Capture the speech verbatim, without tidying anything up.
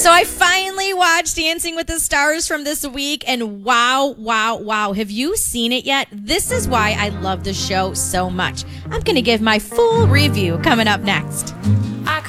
So I finally watched Dancing with the Stars from this week, and wow, wow, wow. Have you seen it yet? This is why I love the show so much. I'm going to give my full review coming up next.